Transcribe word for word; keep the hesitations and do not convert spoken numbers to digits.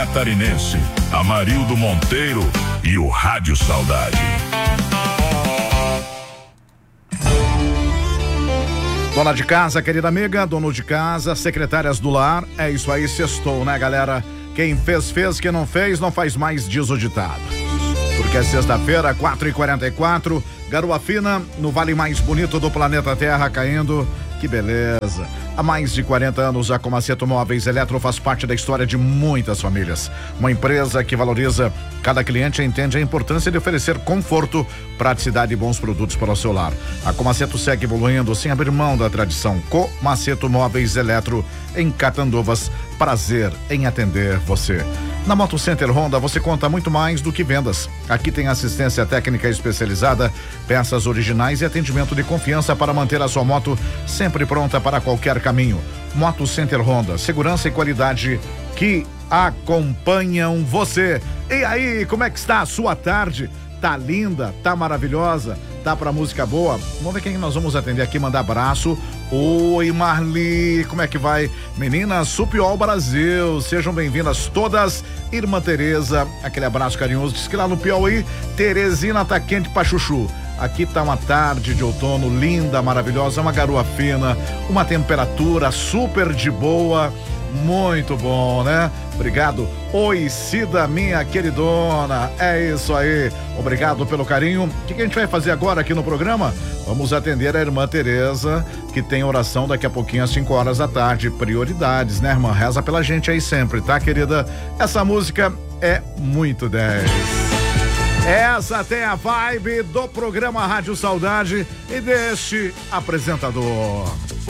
catarinense, Amarildo Monteiro e o Rádio Saudade. Dona de casa, querida amiga, dono de casa, secretárias do lar, é isso aí, sextou, né, galera? Quem fez, fez, quem não fez, não faz mais, diz o ditado. Porque é sexta-feira, quatro e quarenta e quatro, garoa fina, no vale mais bonito do planeta Terra, caindo. Que beleza. Há mais de quarenta anos, a Comaceto Móveis Eletro faz parte da história de muitas famílias. Uma empresa que valoriza cada cliente e entende a importância de oferecer conforto, praticidade e bons produtos para o seu lar. A Comaceto segue evoluindo sem abrir mão da tradição. Comaceto Móveis Eletro, em Catanduvas. Prazer em atender você. Na Moto Center Honda você conta muito mais do que vendas. Aqui tem assistência técnica especializada, peças originais e atendimento de confiança para manter a sua moto sempre pronta para qualquer caminho. Moto Center Honda, segurança e qualidade que acompanham você. E aí, como é que está a sua tarde? Tá linda? Tá maravilhosa? Tá pra música boa? Vamos ver quem nós vamos atender aqui, mandar abraço. Oi, Marli, como é que vai? Meninas, Supiol Brasil, sejam bem-vindas todas. Irmã Tereza, aquele abraço carinhoso. Diz que lá no Piauí, Teresina tá quente pra chuchu. Aqui tá uma tarde de outono linda, maravilhosa, uma garoa fina, uma temperatura super de boa. Muito bom, né? Obrigado. Oi, Cida, minha queridona. É isso aí. Obrigado pelo carinho. O que, que a gente vai fazer agora aqui no programa? Vamos atender a irmã Tereza, que tem oração daqui a pouquinho às cinco horas da tarde. Prioridades, né, irmã? Reza pela gente aí sempre, tá, querida? Essa música é muito dez. Essa tem a vibe do programa Rádio Saudade e deste apresentador.